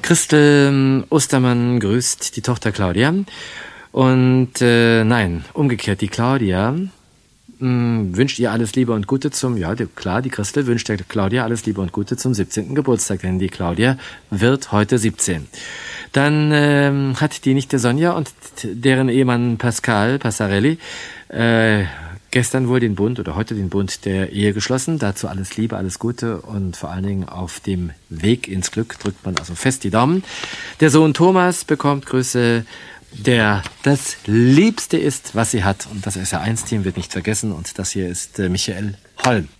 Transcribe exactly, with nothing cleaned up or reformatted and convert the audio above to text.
Christel Ostermann grüßt die Tochter Claudia. Und äh, nein, umgekehrt, die Claudia mh, wünscht ihr alles Liebe und Gute zum, ja die, klar, die Christel wünscht der Claudia alles Liebe und Gute zum siebzehnten Geburtstag, denn die Claudia wird heute siebzehn. Dann ähm, hat die Nichte Sonja und deren Ehemann Pascal Passarelli äh, gestern wohl den Bund oder heute den Bund der Ehe geschlossen. Dazu alles Liebe, alles Gute und vor allen Dingen auf dem Weg ins Glück drückt man also fest die Daumen. Der Sohn Thomas bekommt Grüße, der das Liebste ist, was sie hat. Und das S R eins Team wird nicht vergessen. Und das hier ist äh, Michael Holm.